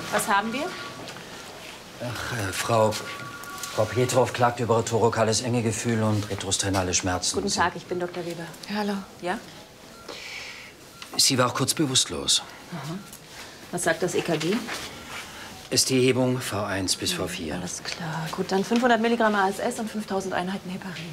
Was haben wir? Ach, Frau Petrov klagt über thorokales Engegefühl und retrosternale Schmerzen. Guten Tag, ich bin Dr. Weber. Hallo. Ja? Sie war auch kurz bewusstlos. Aha. Was sagt das EKG? ST-Hebung V1 bis V4. Alles klar. Gut, dann 500 Milligramm ASS und 5000 Einheiten Heparin.